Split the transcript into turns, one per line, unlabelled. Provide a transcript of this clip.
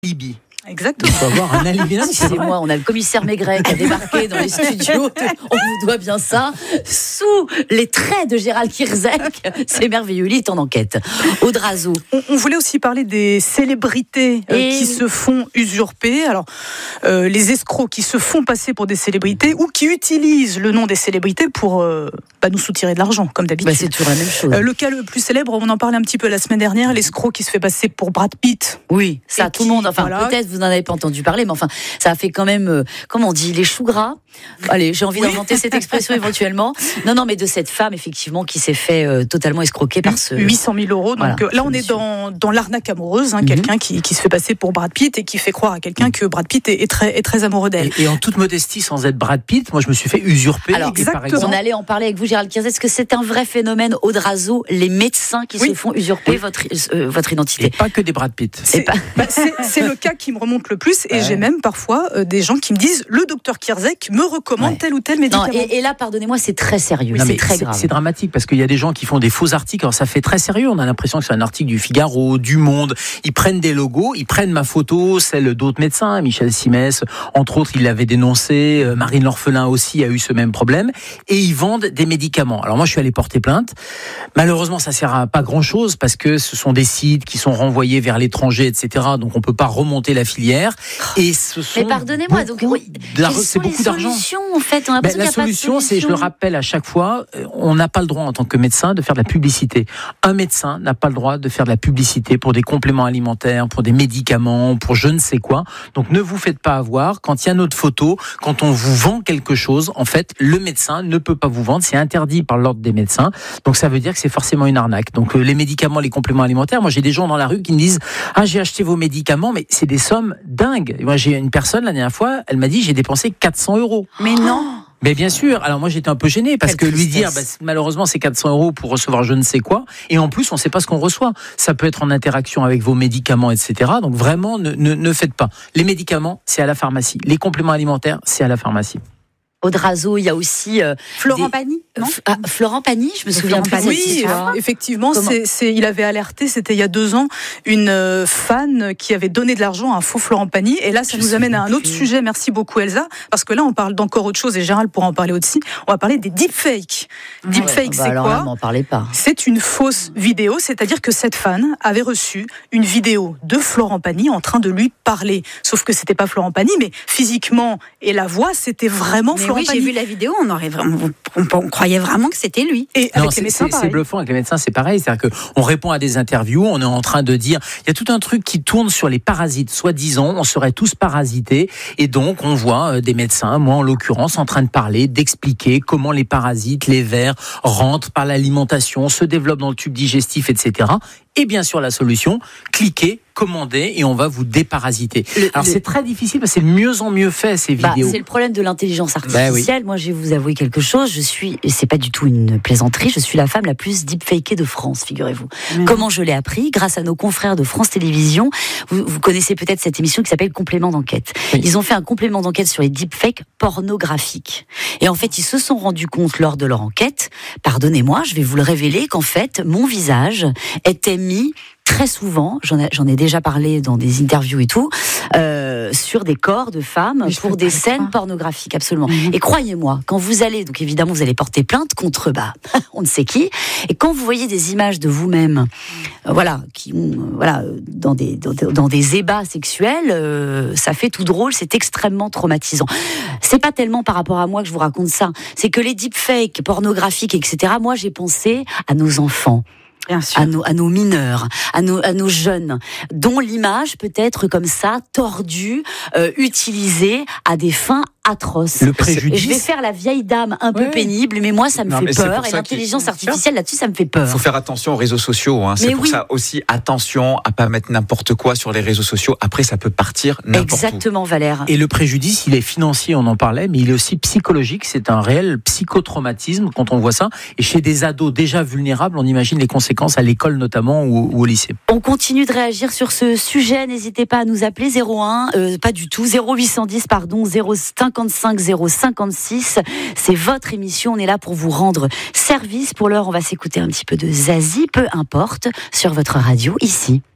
alibi.
Exactement.
Il faut avoir un alibi.
Excusez-moi, on a le commissaire Maigret qui a débarqué dans les studios. On vous doit bien ça. Sous les traits de Gérald Kierzek, c'est merveilleux, il est en enquête. Aude Razeau.
On voulait aussi parler des célébrités qui se font usurper. Alors, les escrocs qui se font passer pour des célébrités ou qui utilisent le nom des célébrités pour nous soutirer de l'argent, comme d'habitude.
C'est toujours la même chose.
Le cas le plus célèbre, on en parlait un petit peu la semaine dernière, l'escroc qui se fait passer pour Brad Pitt.
Oui, ça, tout le monde, peut-être vous n'en avez pas entendu parler, mais ça a fait quand même, comment on dit, les choux gras. Allez, j'ai envie d'inventer cette expression éventuellement. Non, mais de cette femme, effectivement, qui s'est fait totalement escroquer par ce...
800 000 euros. Donc voilà, là, on est dans l'arnaque amoureuse, quelqu'un qui se fait passer pour Brad Pitt et qui fait croire à quelqu'un que Brad Pitt est très amoureux d'elle.
Et en toute modestie, sans être Brad Pitt, moi, je me suis fait usurper.
Alors,
par exemple,
on allait en parler avec vous, Gérald Kierzek. Est-ce que c'est un vrai phénomène, Aude Razeau, les médecins qui se font usurper votre identité?
Et pas que des Brad Pitt.
C'est le cas qui me remonte le plus, et j'ai même parfois des gens qui me disent le docteur Kierzek me recommande tel ou tel médicament.
Non, et là, pardonnez-moi, c'est très sérieux, c'est très grave.
C'est dramatique parce qu'il y a des gens qui font des faux articles. Alors ça fait très sérieux. On a l'impression que c'est un article du Figaro, du Monde. Ils prennent des logos, ils prennent ma photo, celle d'autres médecins. Michel Simès, entre autres, il l'avait dénoncé. Marine L'Orphelin aussi a eu ce même problème. Et ils vendent des médicaments. Alors moi, je suis allé porter plainte. Malheureusement, ça sert à pas grand-chose parce que ce sont des sites qui sont renvoyés vers l'étranger, etc. Donc on peut pas remonter la filière. Et ce sont.
Mais pardonnez-moi,
c'est beaucoup d'argent.
En fait,
La solution, c'est, je le rappelle à chaque fois, on n'a pas le droit en tant que médecin de faire de la publicité. Un médecin n'a pas le droit de faire de la publicité pour des compléments alimentaires, pour des médicaments, pour je ne sais quoi. Donc ne vous faites pas avoir. Quand il y a notre photo, quand on vous vend quelque chose, en fait, le médecin ne peut pas vous vendre. C'est interdit par l'ordre des médecins. Donc ça veut dire que c'est forcément une arnaque. Donc les médicaments, les compléments alimentaires, moi j'ai des gens dans la rue qui me disent « Ah, j'ai acheté vos médicaments », mais c'est des sommes dingues. Moi j'ai une personne la dernière fois, elle m'a dit « J'ai dépensé 400 €.
Mais non.
Mais bien sûr. Alors moi j'étais un peu gêné parce que lui dire malheureusement c'est 400 € pour recevoir je ne sais quoi, et en plus on ne sait pas ce qu'on reçoit. Ça peut être en interaction avec vos médicaments, etc. Donc vraiment ne faites pas. Les médicaments c'est à la pharmacie. Les compléments alimentaires c'est à la pharmacie.
Aude Razeau, il y a aussi
Florent Pagny, non
Florent Pagny, je me souviens pas.
Oui, effectivement, il avait alerté, c'était il y a 2 ans, une fan qui avait donné de l'argent à un faux Florent Pagny. Et là, ça nous amène à un autre sujet. Merci beaucoup, Elsa, parce que là, on parle d'encore autre chose, et Gérald pourra en parler aussi. On va parler des deepfakes. Deepfakes, c'est
alors
quoi?
là, m'en parlez pas.
C'est une fausse vidéo, c'est-à-dire que cette fan avait reçu une vidéo de Florent Pagny en train de lui parler. Sauf que c'était pas Florent Pagny, mais physiquement et la voix, c'était vraiment Florent Pagny.
J'ai vu la vidéo, on croyait vraiment que c'était lui.
Et avec les médecins,
c'est bluffant. Avec les médecins, c'est pareil. C'est-à-dire qu'on répond à des interviews, on est en train de dire, il y a tout un truc qui tourne sur les parasites. Soi-disant, on serait tous parasités. Et donc, on voit des médecins, moi en l'occurrence, en train de parler, d'expliquer comment les parasites, les vers, rentrent par l'alimentation, se développent dans le tube digestif, etc. Et bien sûr, la solution, cliquez, commandez et on va vous déparasiter. Alors c'est très difficile parce que c'est de mieux en mieux fait ces vidéos.
C'est le problème de l'intelligence artificielle. Moi, je vais vous avouer quelque chose. C'est pas du tout une plaisanterie, je suis la femme la plus deepfakée de France, figurez-vous. Comment je l'ai appris? Grâce à nos confrères de France Télévisions. Vous connaissez peut-être cette émission qui s'appelle Complément d'enquête. Oui. Ils ont fait un complément d'enquête sur les deepfakes pornographiques. Et en fait, ils se sont rendus compte lors de leur enquête, pardonnez-moi, je vais vous le révéler, qu'en fait, mon visage était mis très souvent, j'en ai déjà parlé dans des interviews et tout, sur des corps de femmes pour des scènes pornographiques, absolument. Et croyez-moi, quand vous allez, donc évidemment vous allez porter plainte contre, on ne sait qui, et quand vous voyez des images de vous-même, qui ont, dans des ébats sexuels, ça fait tout drôle, c'est extrêmement traumatisant. C'est pas tellement par rapport à moi que je vous raconte ça, c'est que les deepfakes pornographiques, etc., moi j'ai pensé à nos enfants. À nos mineurs, à nos jeunes, dont l'image peut être comme ça, tordue, utilisée à des fins atroces.
Le préjudice.
Et je vais faire la vieille dame un peu pénible, mais moi ça me fait peur, et l'intelligence artificielle là-dessus ça me fait peur.
Il faut faire attention aux réseaux sociaux, c'est pour ça aussi attention à pas mettre n'importe quoi sur les réseaux sociaux, après ça peut partir n'importe où.
Exactement, Valère.
Et le préjudice, il est financier, on en parlait, mais il est aussi psychologique, c'est un réel psychotraumatisme quand on voit ça, et chez des ados déjà vulnérables, on imagine les conséquences à l'école notamment ou au lycée.
On continue de réagir sur ce sujet, n'hésitez pas à nous appeler 0810 055 056, c'est votre émission, on est là pour vous rendre service. Pour l'heure, on va s'écouter un petit peu de Zazie, peu importe, sur votre radio ici.